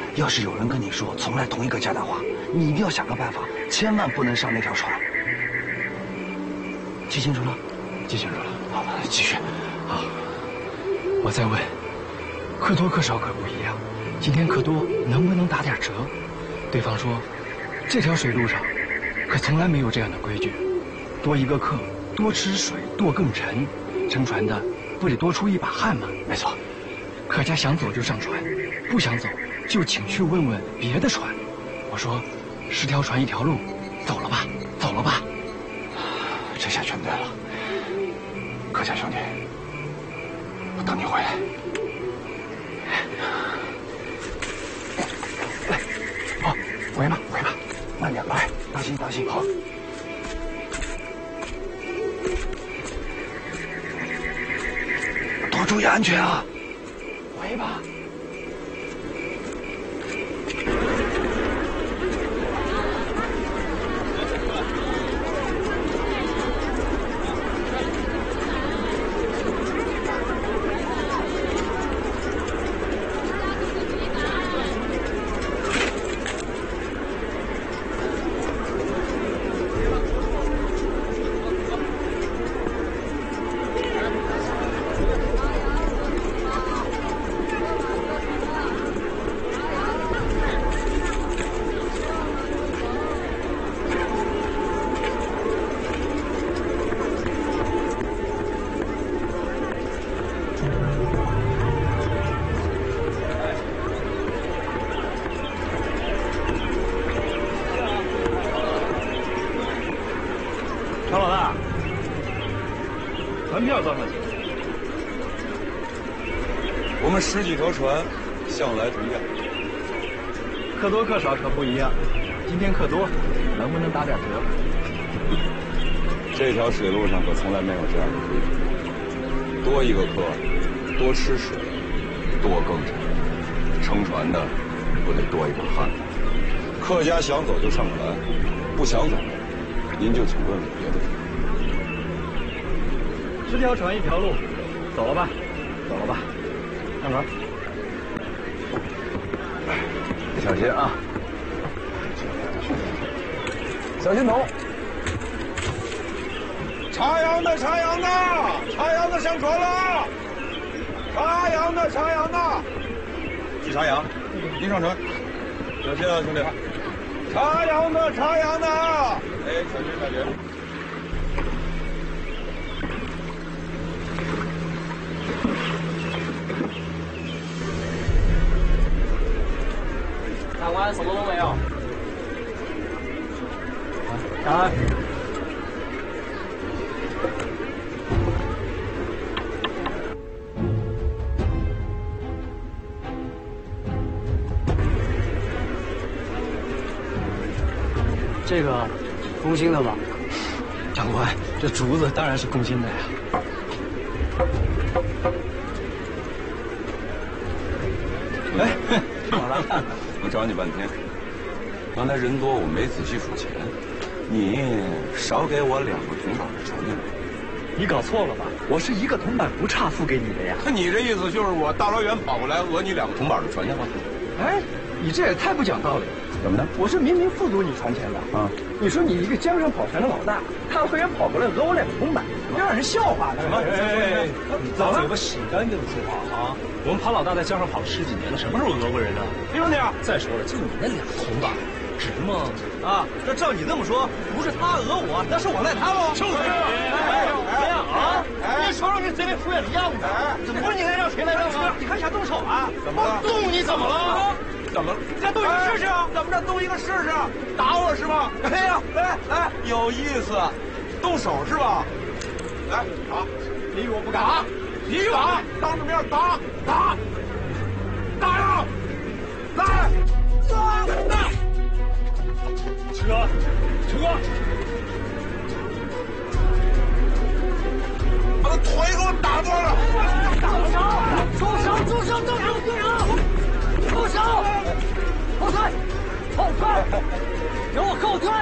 要是有人跟你说从来同一个家的话，你一定要想个办法，千万不能上那条船。记清楚了？ 记清楚了。好，继续。好，我再问，课多课少可不一样。今天课多，能不能打点折？对方说，这条水路上可从来没有这样的规矩，多一个客，多吃水，舵更沉，乘船的不得多出一把汗吗？没错。客家想走就上船，不想走就请去问问别的船。我说，10条船1条路，走了吧，走了吧。这下全对了，客家兄弟，我等你回来。好，回吧，回吧，慢点来，当心，当心。好。多注意安全啊！回吧。 常老大，船票多少钱？ 我们10几条船，向来不一样。 课多课少可不一样。今天课多，能不能打点折？ 这条水路上可从来没有这样的规矩。多一个客，多吃水，舵更沉，撑船的不得多一把汗。客家想走就上船，不想走，您就请问问别的船。 10条船1条路，走了吧，走了吧，上船。 小心啊！小心头！插秧的，插秧的，插秧的上船了！插秧的，插秧的，去插秧，您上船。小心啊，兄弟！插秧的，插秧的，哎，小心，小心！ 长官什么都没有。 长安。 这个工薪的吧？ 长官，这竹子当然是工薪的呀。 哎，好了，我找你半天，刚才人多，我没仔细数钱，你少给我2个铜板的船钱。 你搞错了吧？我是1个铜板不差付给你的呀。 那你这意思就是我大老远跑过来讹你2个铜板的船钱吗？ 哎，你这也太不讲道理了。 怎么的？ 我是明明付足你船钱的啊！你说你一个江上跑船的老大，他非然跑过来讹我2个铜板，要让人笑话的。 哎，你把嘴巴洗干净说话啊！我们庞老大在江上跑了10几年了，什么时候讹过人呢？ 别说那样。 再说了，就你那2个铜板，值吗？ 啊，那照你这么说，不是他讹我，那是我赖他喽。 就是这样啊！你瞅瞅你嘴里敷衍的样子，怎么不是你来让谁来让啊？你看想动手啊？ 怎么了？ 动你怎么了？ 怎么了？ 再动一个试试啊？怎么着？动一个试试？打我是吧？哎呀，哎， 有意思，动手是吧？来打， 你以为我不敢？打， 你打，当着面打，打，打呀！来，打！ 撤！ 把他腿给我打断了！ 住手！住手！后退！给我后退！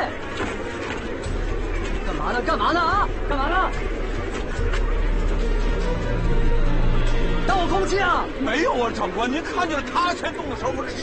干嘛呢啊？干嘛呢？当我空气啊？ 没有啊，长官，您看见了他先动的时候，我这